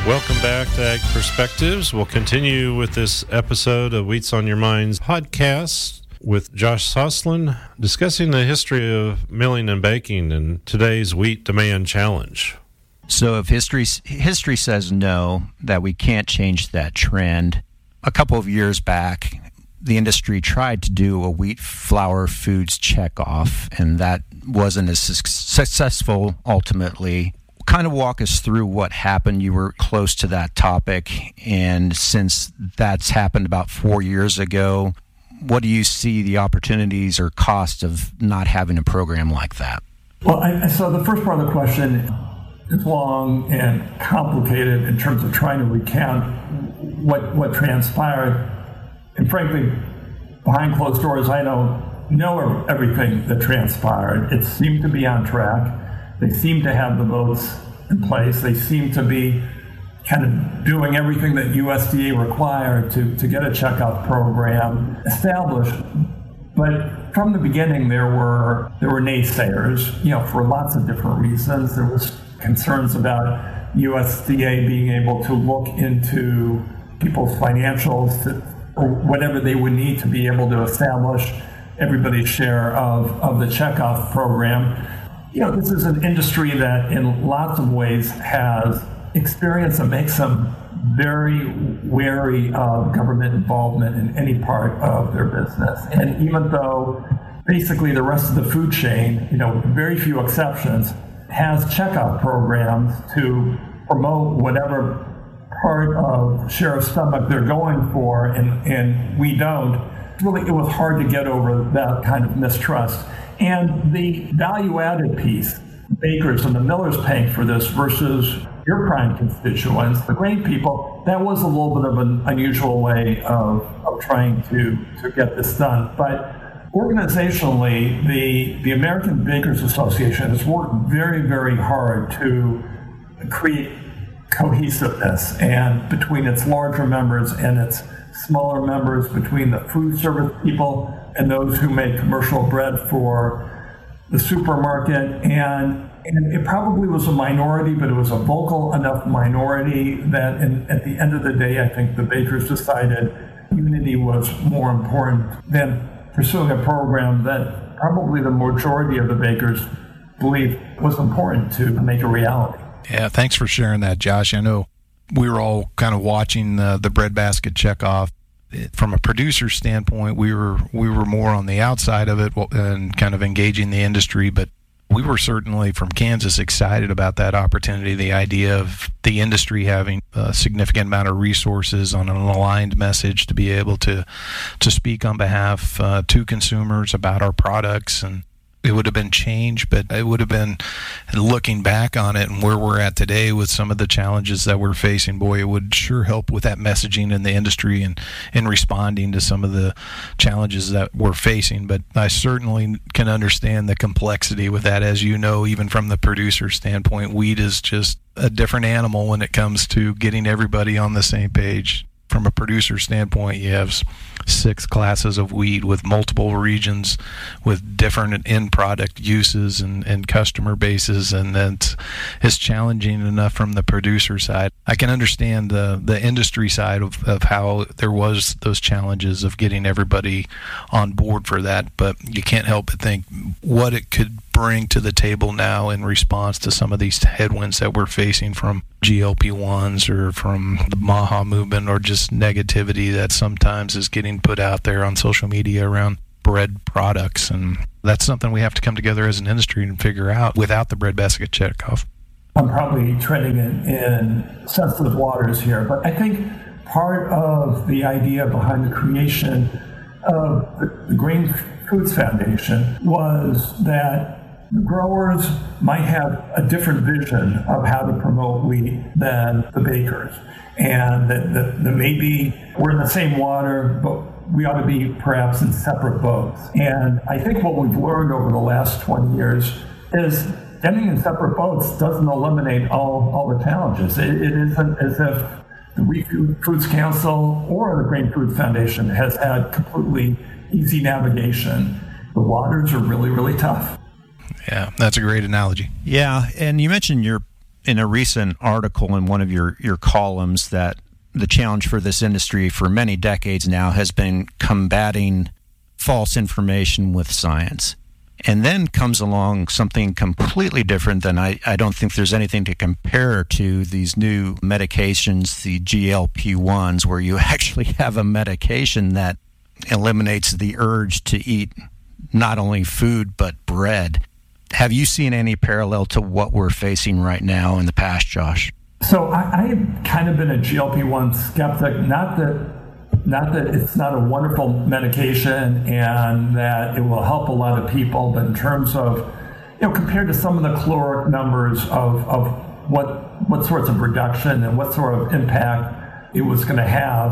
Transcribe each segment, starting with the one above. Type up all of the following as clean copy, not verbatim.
Welcome back to Ag Perspectives. We'll continue with this episode of Wheat's on Your Minds podcast with Josh Sosland, discussing the history of milling and baking and today's wheat demand challenge. So if history says no, that we can't change that trend, a couple of years back, the industry tried to do a wheat flour foods checkoff, and that wasn't as successful ultimately. Kind of walk us through what happened. You were close to that topic, and since that's happened about 4 years ago, what do you see the opportunities or cost of not having a program like that? Well, so the first part of the question is long and complicated in terms of trying to recount what transpired. And frankly, behind closed doors, I don't know everything that transpired. It seemed to be on track. They seem to have the votes in place. They seem to be kind of doing everything that USDA required to get a checkoff program established. But from the beginning, there were naysayers, for lots of different reasons. There was concerns about USDA being able to look into people's financials or whatever they would need to be able to establish everybody's share of the checkoff program. This is an industry that in lots of ways has experience that makes them very wary of government involvement in any part of their business. And even though basically the rest of the food chain, with very few exceptions, has checkoff programs to promote whatever part of share of stomach they're going for, and we don't, it was hard to get over that kind of mistrust. And the value-added piece, bakers and the millers paying for this versus your prime constituents, the grain people, that was a little bit of an unusual way of trying to get this done. But organizationally, the American Bakers Association has worked very, very hard to create cohesiveness and between its larger members and its smaller members, between the food service people and those who make commercial bread for the supermarket. And it probably was a minority, but it was a vocal enough minority that at the end of the day, I think the bakers decided unity was more important than pursuing a program that probably the majority of the bakers believed was important to make a reality. Yeah, thanks for sharing that, Josh. I know we were all kind of watching the breadbasket checkoff. From a producer standpoint, we were more on the outside of it and kind of engaging the industry, but we were certainly from Kansas excited about that opportunity, the idea of the industry having a significant amount of resources on an aligned message to be able to speak on behalf to consumers about our products. And it would have been change, but it would have been, looking back on it and where we're at today with some of the challenges that we're facing, boy, it would sure help with that messaging in the industry and in responding to some of the challenges that we're facing. But I certainly can understand the complexity with that. As you know, even from the producer standpoint, wheat is just a different animal when it comes to getting everybody on the same page. From a producer standpoint, you have 6 classes of wheat with multiple regions with different end product uses and customer bases, and it's challenging enough from the producer side. I can understand the industry side of how there was those challenges of getting everybody on board for that, but you can't help but think what it could bring to the table now in response to some of these headwinds that we're facing from GLP-1s or from the MAHA movement or just negativity that sometimes is getting put out there on social media around bread products. And that's something we have to come together as an industry and figure out without the breadbasket checkoff. I'm probably treading in sensitive waters here, but I think part of the idea behind the creation of the Grain Foods Foundation was that growers might have a different vision of how to promote wheat than the bakers. And that maybe we're in the same water, but we ought to be perhaps in separate boats. And I think what we've learned over the last 20 years is getting in separate boats doesn't eliminate all the challenges. It isn't as if the Wheat Foods Council or the Grain Foods Foundation has had completely easy navigation. The waters are really, really tough. Yeah, that's a great analogy. Yeah, and you mentioned your in a recent article in one of your columns that the challenge for this industry for many decades now has been combating false information with science. And then comes along something completely different than I don't think there's anything to compare to these new medications, the GLP-1s, where you actually have a medication that eliminates the urge to eat not only food but bread. Have you seen any parallel to what we're facing right now in the past, Josh? So I've kind of been a GLP-1 skeptic, not that it's not a wonderful medication and that it will help a lot of people, but in terms of, compared to some of the caloric numbers of what sorts of reduction and what sort of impact it was going to have,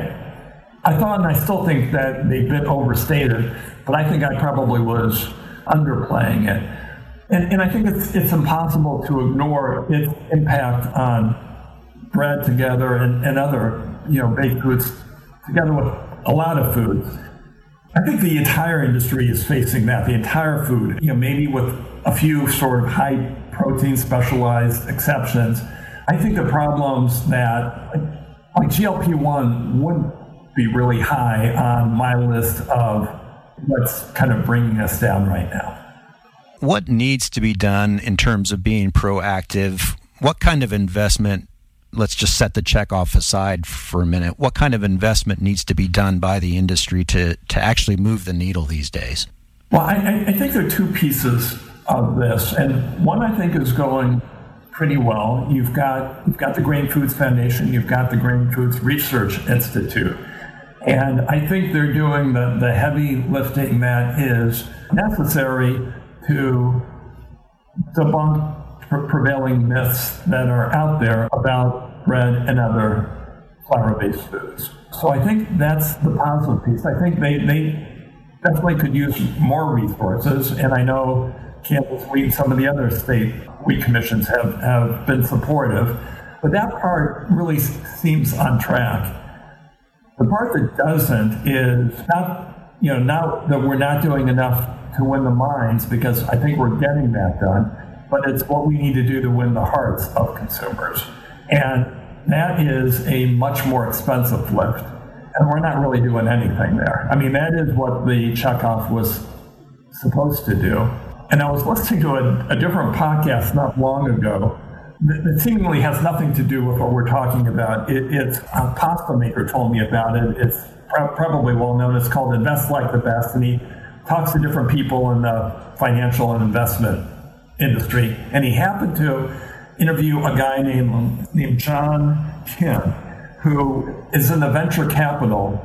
I thought, and I still think that they've been overstated, but I think I probably was underplaying it. And I think it's impossible to ignore its impact on bread together and other, baked goods together with a lot of foods. I think the entire industry is facing that, the entire food, maybe with a few sort of high protein specialized exceptions. I think the problems that, like GLP-1 wouldn't be really high on my list of what's kind of bringing us down right now. What needs to be done in terms of being proactive? What kind of investment, let's just set the checkoff aside for a minute, what kind of investment needs to be done by the industry to actually move the needle these days? Well, I think there are two pieces of this, and one I think is going pretty well. You've got the Grain Foods Foundation, you've got the Grain Foods Research Institute, and I think they're doing the heavy lifting that is necessary to debunk prevailing myths that are out there about bread and other flour-based foods. So I think that's the positive piece. I think they definitely could use more resources, and I know Kansas Wheat and some of the other state wheat commissions have been supportive, but that part really seems on track. The part that doesn't is not that we're not doing enough to win the minds, because I think we're getting that done, but it's what we need to do to win the hearts of consumers. And that is a much more expensive lift. And we're not really doing anything there. I mean, that is what the checkoff was supposed to do. And I was listening to a different podcast not long ago that seemingly has nothing to do with what we're talking about. It's a pasta maker told me about it. It's probably well known. It's called Invest Like the Best. And he talks to different people in the financial and investment industry. And he happened to interview a guy named John Kim, who is in the venture capital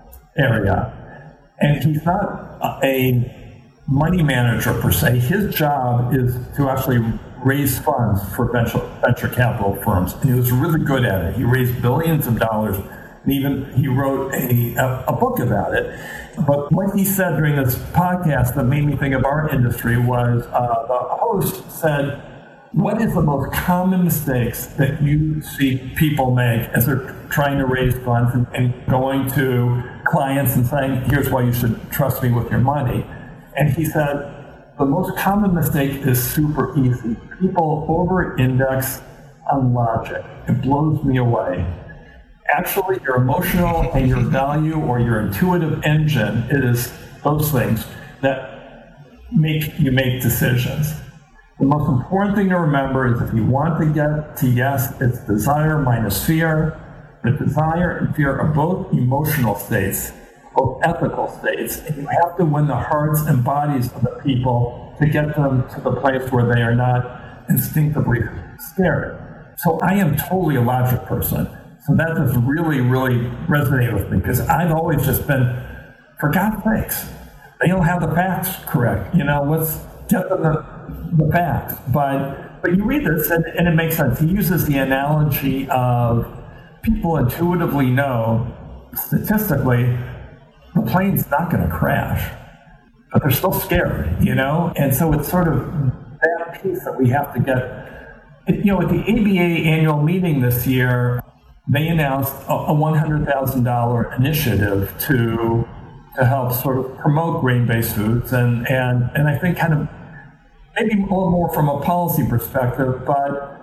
area. And he's not a money manager per se. His job is to actually raise funds for venture capital firms. And he was really good at it. He raised billions of dollars. And even he wrote a book about it. But what he said during this podcast that made me think of our industry was the host said, what is the most common mistakes that you see people make as they're trying to raise funds and going to clients and saying, here's why you should trust me with your money? And he said, the most common mistake is super easy. People over-index on logic. It blows me away. Actually, your emotional and your value or your intuitive engine is those things that make you make decisions. The most important thing to remember is if you want to get to yes, it's desire minus fear. But desire and fear are both emotional states, both ethical states, and you have to win the hearts and bodies of the people to get them to the place where they are not instinctively scared. So I am totally a logic person. So that just really, really resonated with me, because I've always just been, for God's sakes, they don't have the facts correct. Let's get them the facts. But you read this, and it makes sense. He uses the analogy of people intuitively know, statistically, the plane's not going to crash, but they're still scared, And so it's sort of that piece that we have to get. At the ABA annual meeting this year, they announced a $100,000 initiative to help sort of promote grain-based foods, and I think kind of maybe a little more from a policy perspective, but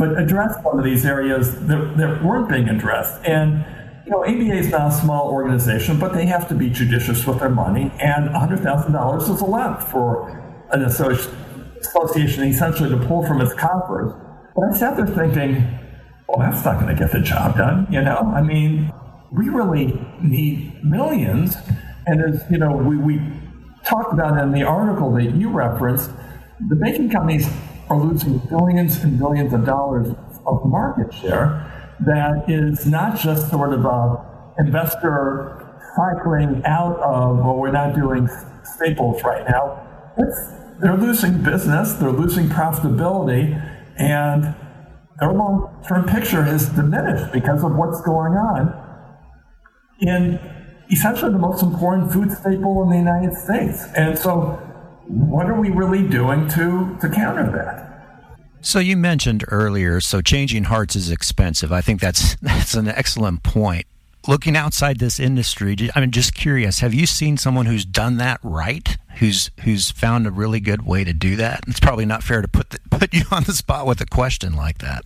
but address some of these areas that weren't being addressed. And ABA is not a small organization, but they have to be judicious with their money, and $100,000 is a lot for an association essentially to pull from its coffers. But I sat there thinking, well, that's not going to get the job done, I mean, we really need millions. And as we talked about in the article that you referenced, the baking companies are losing billions and billions of dollars of market share. That is not just sort of a investor cycling out of, well, we're not doing staples right now. They're losing business, they're losing profitability, and their long-term picture has diminished because of what's going on in essentially the most important food staple in the United States. And so what are we really doing to counter that? So you mentioned earlier, so changing hearts is expensive. I think that's an excellent point. Looking outside this industry, I'm just curious, have you seen someone who's done that right? Who's found a really good way to do that? It's probably not fair to put you on the spot with a question like that.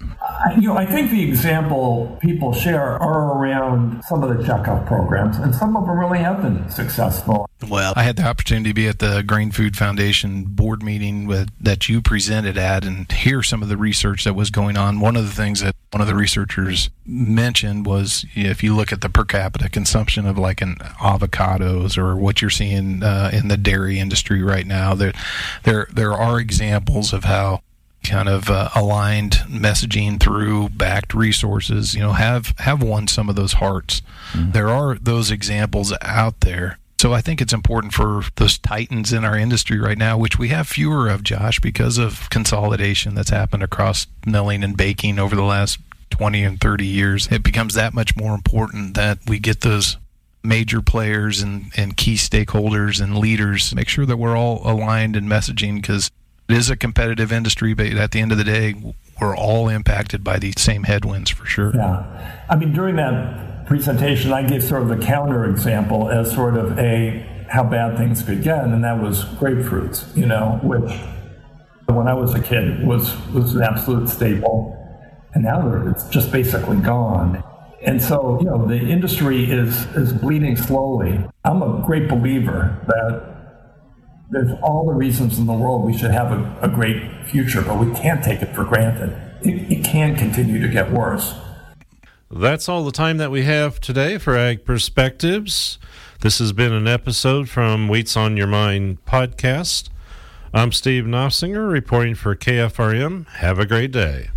I think the example people share are around some of the checkoff programs, and some of them really have been successful. Well, I had the opportunity to be at the Grain Food Foundation board meeting that you presented at and hear some of the research that was going on. One of the things that one of the researchers mentioned was, if you look at the per capita consumption of like an avocados or what you're seeing in the dairy industry right now, there are examples of how kind of aligned messaging through backed resources, have won some of those hearts. Mm-hmm. There are those examples out there. So I think it's important for those titans in our industry right now, which we have fewer of, Josh, because of consolidation that's happened across milling and baking over the last 20 and 30 years. It becomes that much more important that we get those major players and key stakeholders and leaders, make sure that we're all aligned in messaging, because it is a competitive industry, but at the end of the day, we're all impacted by these same headwinds for sure. Yeah. I mean, during that presentation, I gave sort of the counter example as sort of how bad things could get, and that was grapefruits, which when I was a kid was an absolute staple, and now it's just basically gone. And so, the industry is bleeding slowly. I'm a great believer that there's all the reasons in the world we should have a great future, but we can't take it for granted. It can continue to get worse. That's all the time that we have today for Ag Perspectives. This has been an episode from Wheats on Your Mind podcast. I'm Steve Noffsinger reporting for KFRM. Have a great day.